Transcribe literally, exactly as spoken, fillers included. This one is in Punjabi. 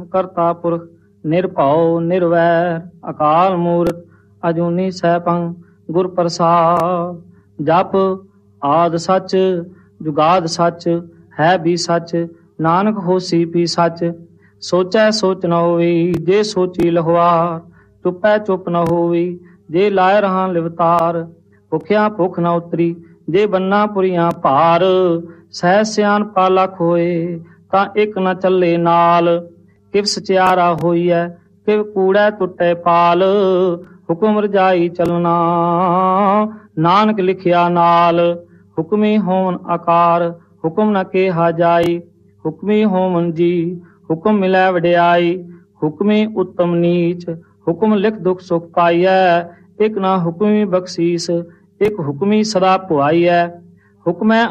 ਕਰਤਾ ਪੁਰਖ ਨਿਰਭਉ ਨਿਰਵੈਰ ਅਕਾਲ ਮੂਰਤ ਅਜੂਨੀ ਸੈਭੰ ਗੁਰ ਪ੍ਰਸਾਦ। ਜਪ ਆਦਿ ਸੱਚ ਜੁਗਾਦ ਸੱਚ ਹੈ ਵੀ ਸੱਚ ਨਾਨਕ ਹੋਸੀ ਵੀ ਸੱਚ। ਸੋਚੈ ਸੋਚ ਨ ਹੋਈ ਜੇ ਸੋਚੀ ਲਹੁਆਰ ਚੁੱਪੈ ਚੁੱਪ ਨ ਹੋਈ ਜੇ ਲਾਇ ਰਹਾ ਲਿਵਤਾਰ। ਭੁਖਿਆ ਭੁੱਖ ਨ ਉਤਰੀ ਜੇ ਬੰਨਾ ਪੁਰੀਆਂ ਭਾਰ। ਸਹਿ ਸਿਆਣਪਾ ਲੱਖ ਹੋਏ ਤਾਂ ਇੱਕ ਨ ਚੱਲੇ ਨਾਲ। ਕਿਵ ਸਚਿਆਰਾ ਹੋਈਐ ਕਿਵ ਕੂੜੈ ਟੁੱਟੈ ਪਾਲ। ਹੁਕਮ ਰਜਾਈ ਚਲਣਾ ਨਾਨਕ ਲਿਖਿਆ ਨਾਲ। ਹੁਕਮੀ ਹੋਵਨ ਆਕਾਰ ਹੁਕਮ ਨ ਕਿਹਾ ਜਾਈ। ਹੁਕਮੀ ਹੋਵਨ ਜੀ ਹੁਕਮ ਮਿਲੈ ਵਡਿਆਈ। ਹੁਕਮੀ ਉੱਤਮ ਨੀਚ ਹੁਕਮ ਲਿਖ ਦੁਖ ਸੁਖ ਪਾਈਐ। ਇੱਕ ਨਾ ਹੁਕਮੀ ਬਖਸ਼ੀਸ ਇੱਕ ਹੁਕਮੀ ਸਦਾ ਭੁਆਈਐ। ਹੁਕਮੈ